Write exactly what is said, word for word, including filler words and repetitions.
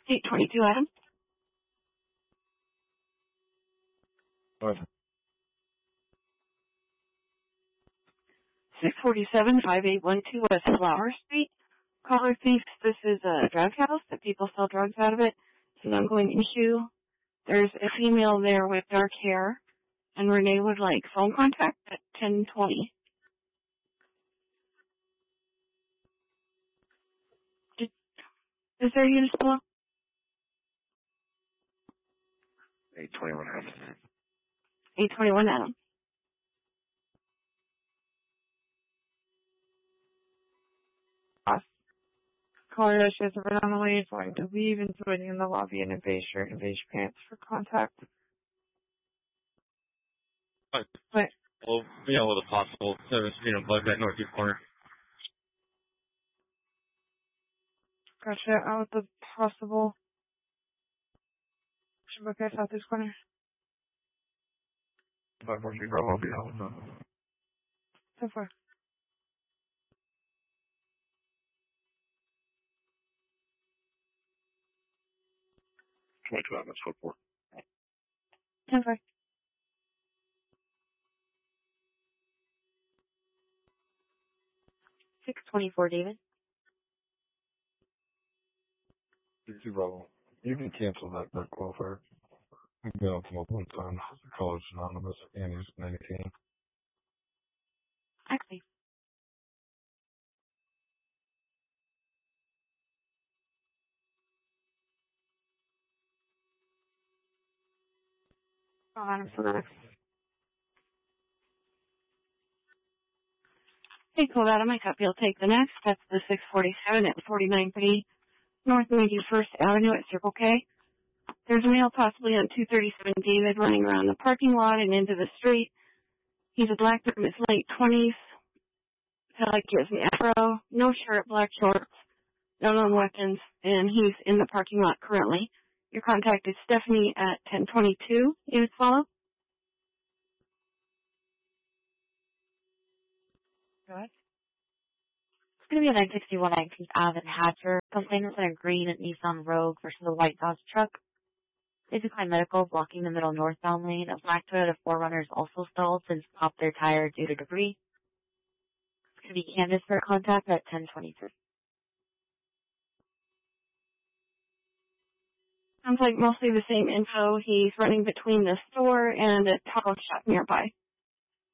eight twenty-two, Adam. What? six forty-seven, five eight one two West Flower Street. Caller thinks this is a drug house, that people sell drugs out of it. It's an ongoing issue. There's a female there with dark hair, and Renee would like phone contact at ten twenty. Did, is there a unit below? eight twenty-one Adam. eight twenty-one, Adam. Caller does she has a red on the way, is going to leave and waiting in the lobby in a beige shirt and beige pants for contact. What? What? Well, yeah, well, the possible service, you know, bug that northeast corner. Gotcha. Out with the possible. Should book at southeast corner. five one zero, I'll be out. So far. twenty-two Adams, code four. ten five. six twenty-four, David. Zero. You can cancel that drug welfare. We've been out multiple times. College Anonymous, Annie's nineteen. Actually. Oh, Adam, for the Hey, cool, Adam. I copy. I'll take the next. That's the six forty-seven at forty-nine thirty North ninety-first Avenue at Circle K. There's a male possibly on two thirty-seven David running around the parking lot and into the street. He's a black dude in his late twenties. Felt like he has an afro, no shirt, black shorts, no known weapons, and he's in the parking lot currently. Your contact is Stephanie at ten twenty-two. You would follow? Good. It's going to be a nine sixty-one nineteenth Avenue Hatcher. Complainants in a green Nissan Rogue versus a white Dodge truck. Basically medical blocking the middle northbound lane. A black Toyota four runner is also stalled since popped their tire due to debris. It's going to be Candace for contact at ten twenty-three. Sounds like mostly the same info. He's running between the store and a taco shop nearby.